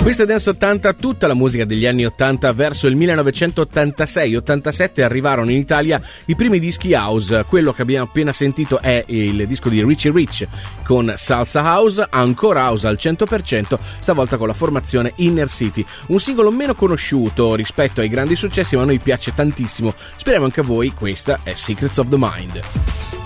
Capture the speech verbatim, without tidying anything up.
Questa è Dance ottanta, tutta la musica degli anni ottanta. Verso il millenovecentottantasei ottantasette arrivarono in Italia i primi dischi house. Quello che abbiamo appena sentito è il disco di Richie Rich con Salsa House, ancora house al cento per cento, stavolta con la formazione Inner City. Un singolo meno conosciuto rispetto ai grandi successi, ma a noi piace tantissimo. Speriamo anche a voi. Questa è Secrets of the Mind.